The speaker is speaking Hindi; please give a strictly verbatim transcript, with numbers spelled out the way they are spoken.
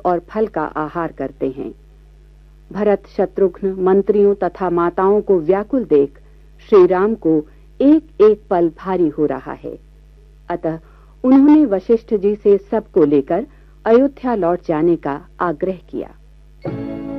और फल का आहार करते हैं। भरत शत्रुघ्न मंत्रियों तथा माताओं को व्याकुल देख श्री राम को एक एक पल भारी हो रहा है। अतः उन्होंने वशिष्ठ जी से सबको लेकर अयोध्या लौट जाने का आग्रह किया।